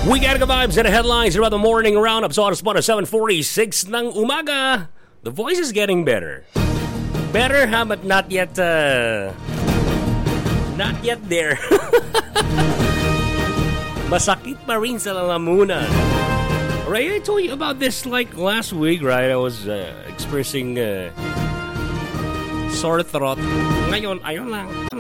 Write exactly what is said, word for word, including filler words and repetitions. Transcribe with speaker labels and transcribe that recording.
Speaker 1: We got the vibes and the headlines about the morning roundup. So, oras po na seven forty-six ng umaga. The voice is getting better. Better, huh? But not yet, uh... Not yet there. Masakit pa rin sa lalamunan. Right, I told you about this like last week, right? I was uh, expressing uh, sore throat. Ngayon, ayun lang.